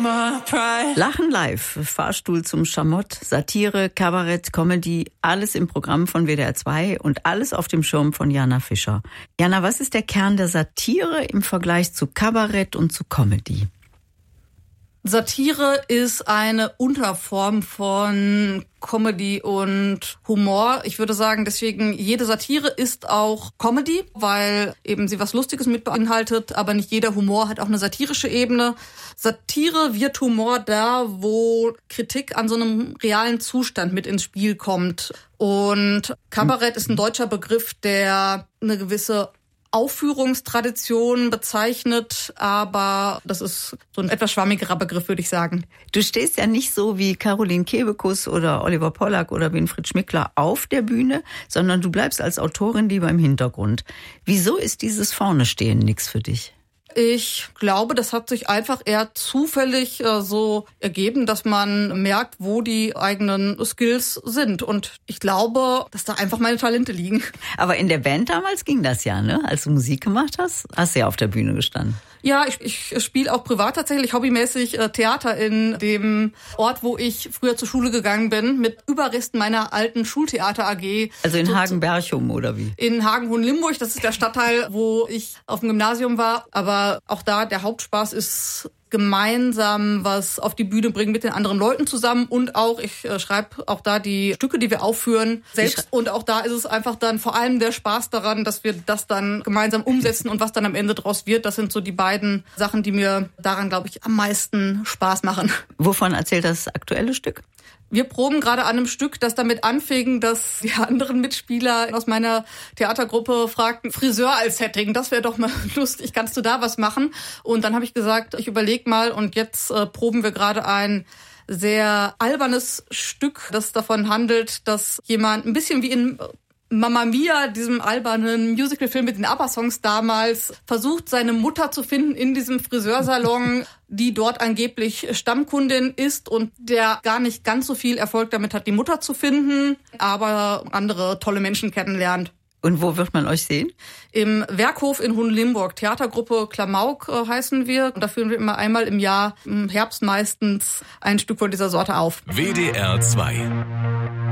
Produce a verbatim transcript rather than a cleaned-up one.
Lachen live, Fahrstuhl zum Schamott, Satire, Kabarett, Comedy, alles im Programm von W D R zwei und alles auf dem Schirm von Jana Fischer. Jana, was ist der Kern der Satire im Vergleich zu Kabarett und zu Comedy? Satire ist eine Unterform von Comedy und Humor. Ich würde sagen, deswegen jede Satire ist auch Comedy, weil eben sie was Lustiges mit beinhaltet, aber nicht jeder Humor hat auch eine satirische Ebene. Satire wird Humor da, wo Kritik an so einem realen Zustand mit ins Spiel kommt. Und Kabarett ist ein deutscher Begriff, der eine gewisse Aufführungstradition bezeichnet, aber das ist so ein etwas schwammigerer Begriff, würde ich sagen. Du stehst ja nicht so wie Caroline Kebekus oder Oliver Pollack oder Winfried Schmickler auf der Bühne, sondern du bleibst als Autorin lieber im Hintergrund. Wieso ist dieses Vorne-Stehen nichts für dich? Ich glaube, das hat sich einfach eher zufällig äh, so ergeben, dass man merkt, wo die eigenen Skills sind. Und ich glaube, dass da einfach meine Talente liegen. Aber in der Band damals ging das ja, ne? Als du Musik gemacht hast, hast du ja auf der Bühne gestanden. Ja, ich, ich spiele auch privat tatsächlich hobbymäßig äh, Theater in dem Ort, wo ich früher zur Schule gegangen bin, mit Überresten meiner alten Schultheater A G. Also in so, Hagen-Berchum oder wie? In Hagen-Hohenlimburg, das ist der Stadtteil, wo ich auf dem Gymnasium war. Aber auch da, der Hauptspaß ist gemeinsam was auf die Bühne bringen mit den anderen Leuten zusammen und auch, ich äh, schreibe auch da die Stücke, die wir aufführen, selbst. Und auch da ist es einfach dann vor allem der Spaß daran, dass wir das dann gemeinsam umsetzen und was dann am Ende draus wird. Das sind so die beiden Sachen, die mir daran, glaube ich, am meisten Spaß machen. Wovon erzählt das aktuelle Stück? Wir proben gerade an einem Stück, das damit anfing, dass die anderen Mitspieler aus meiner Theatergruppe fragten, Friseur als Setting, das wäre doch mal lustig, kannst du da was machen? Und dann habe ich gesagt, ich überlege mal und jetzt äh, proben wir gerade ein sehr albernes Stück, das davon handelt, dass jemand ein bisschen wie in Mamma Mia, diesem albernen Musicalfilm mit den ABBA-Songs damals, versucht, seine Mutter zu finden in diesem Friseursalon, die dort angeblich Stammkundin ist und der gar nicht ganz so viel Erfolg damit hat, die Mutter zu finden, aber andere tolle Menschen kennenlernt. Und wo wird man euch sehen? Im Werkhof in Hohenlimburg. Theatergruppe Klamauk äh, heißen wir. Und da führen wir immer einmal im Jahr, im Herbst meistens, ein Stück von dieser Sorte auf. W D R zwei